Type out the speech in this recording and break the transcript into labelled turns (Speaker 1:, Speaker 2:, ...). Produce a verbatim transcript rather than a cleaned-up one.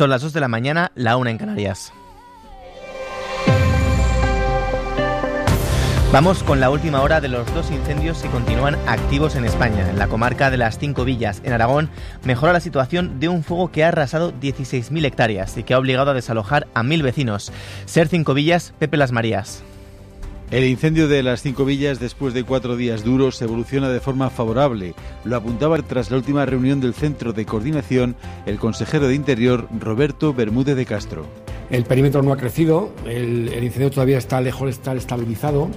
Speaker 1: Son las dos de la mañana, la una en Canarias. Vamos con la última hora de los dos incendios que continúan activos en España. En la comarca de las Cinco Villas, en Aragón, mejora la situación de un fuego que ha arrasado dieciséis mil hectáreas y que ha obligado a desalojar a mil vecinos. Ser Cinco Villas, Pepe Las Marías.
Speaker 2: El incendio de las Cinco Villas, después de cuatro días duros, evoluciona de forma favorable. Lo apuntaba tras la última reunión del Centro de Coordinación el consejero de Interior, Roberto Bermúdez de Castro.
Speaker 3: El perímetro no ha crecido, el, el incendio todavía está lejos de estar estabilizado.